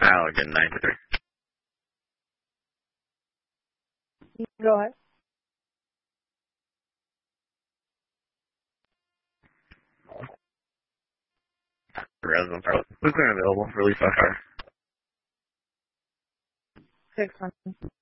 Again, 9-3. Go ahead. Who's available for Lisa Fire? 600.